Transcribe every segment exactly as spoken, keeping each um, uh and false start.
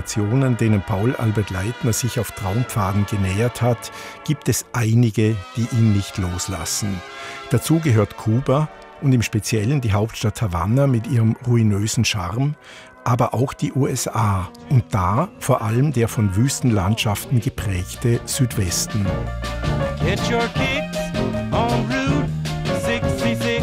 Zivilisationen, denen Paul Albert Leitner sich auf Traumpfaden genähert hat, gibt es einige, die ihn nicht loslassen. Dazu gehört Kuba und im Speziellen die Hauptstadt Havanna mit ihrem ruinösen Charme, aber auch die U S A und da vor allem der von Wüstenlandschaften geprägte Südwesten. Get your kicks on Route sechsundsechzig.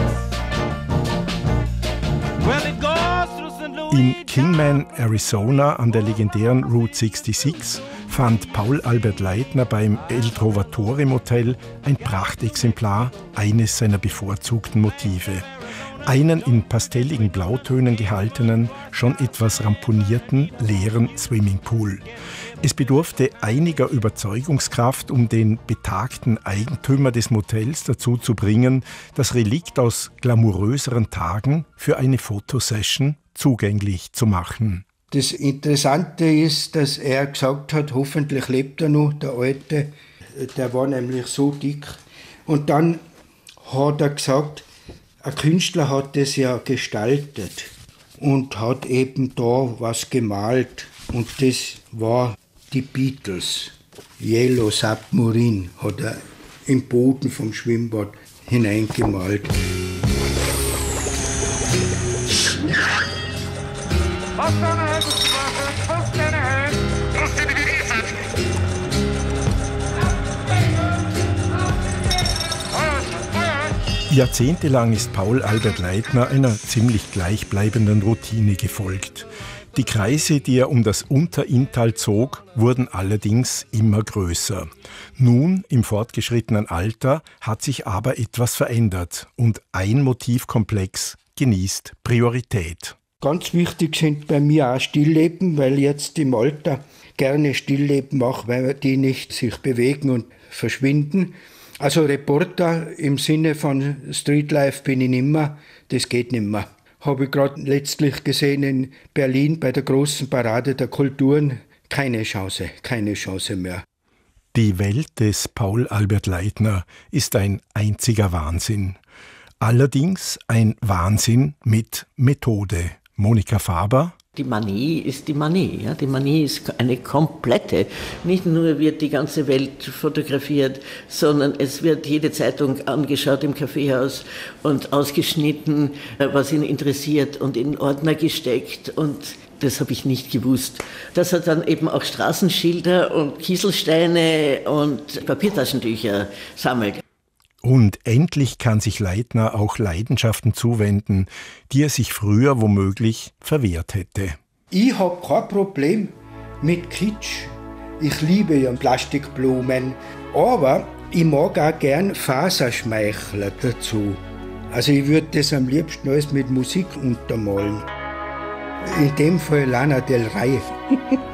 Well, it goes through Saint Louis. In Kingman, Arizona, an der legendären Route sechsundsechzig, fand Paul Albert Leitner beim El Trovatore Motel ein Prachtexemplar eines seiner bevorzugten Motive. Einen in pastelligen Blautönen gehaltenen, schon etwas ramponierten, leeren Swimmingpool. Es bedurfte einiger Überzeugungskraft, um den betagten Eigentümer des Motels dazu zu bringen, das Relikt aus glamouröseren Tagen für eine Fotosession zugänglich zu machen. Das Interessante ist, dass er gesagt hat, hoffentlich lebt er noch, der Alte. Der war nämlich so dick. Und dann hat er gesagt, ein Künstler hat das ja gestaltet und hat eben da was gemalt. Und das war die Beatles. Yellow Submarine hat er im Boden vom Schwimmbad hineingemalt. Was deine Hände zu machen, was deine Hände. Jahrzehntelang ist Paul Albert Leitner einer ziemlich gleichbleibenden Routine gefolgt. Die Kreise, die er um das Unterinntal zog, wurden allerdings immer größer. Nun, im fortgeschrittenen Alter, hat sich aber etwas verändert und ein Motivkomplex genießt Priorität. Ganz wichtig sind bei mir auch Stillleben, weil ich jetzt im Alter gerne Stillleben mache, weil die nicht sich bewegen und verschwinden. Also Reporter im Sinne von Streetlife bin ich nimmer, das geht nimmer. Habe ich gerade letztlich gesehen in Berlin bei der großen Parade der Kulturen, keine Chance, keine Chance mehr. Die Welt des Paul Albert Leitner ist ein einziger Wahnsinn. Allerdings ein Wahnsinn mit Methode. Monika Faber. Die Manie ist die Manie. Ja? Die Manie ist eine komplette. Nicht nur wird die ganze Welt fotografiert, sondern es wird jede Zeitung angeschaut im Kaffeehaus und ausgeschnitten, was ihn interessiert und in Ordner gesteckt. Und das habe ich nicht gewusst. Dass er dann eben auch Straßenschilder und Kieselsteine und Papiertaschentücher sammelt. Und endlich kann sich Leitner auch Leidenschaften zuwenden, die er sich früher womöglich verwehrt hätte. Ich habe kein Problem mit Kitsch. Ich liebe ja Plastikblumen, aber ich mag auch gern Faserschmeichler dazu. Also ich würde das am liebsten alles mit Musik untermalen. In dem Fall Lana Del Rey.